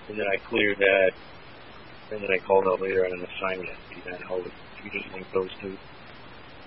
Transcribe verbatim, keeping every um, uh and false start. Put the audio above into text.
and then I cleared that, and then I called out later on an assignment. And then I'll, if you just link those two.